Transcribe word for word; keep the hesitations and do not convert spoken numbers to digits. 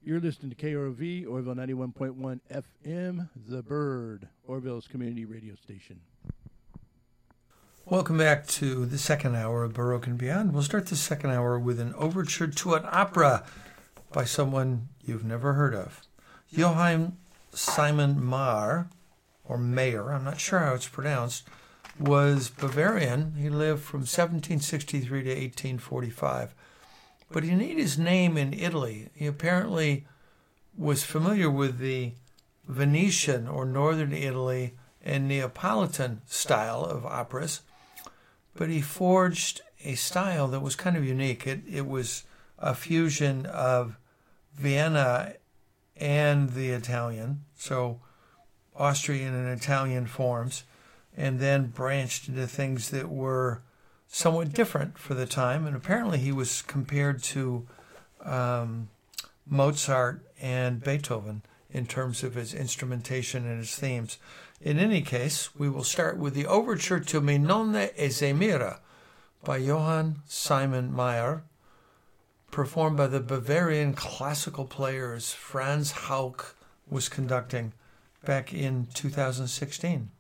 You're listening to K R O V, Orville ninety-one point one F M, The Bird, Orville's community radio station. Welcome back to the second hour of Baroque and Beyond. We'll start the second hour with an overture to an opera by someone you've never heard of. Johann Simon Mayr, or Mayer, I'm not sure how it's pronounced, was Bavarian. He lived from seventeen sixty-three to eighteen forty-five. But he made his name in Italy. He apparently was familiar with the Venetian or Northern Italy and Neapolitan style of operas, but he forged a style that was kind of unique. It, it was a fusion of Vienna and the Italian, so Austrian and Italian forms, and then branched into things that were somewhat different for the time. And apparently he was compared to um, Mozart and Beethoven in terms of his instrumentation and his themes. In any case, we will start with the overture to Minone e Zemira by Johann Simon Mayr, performed by the Bavarian classical players Franz Hauck was conducting back in two thousand sixteen.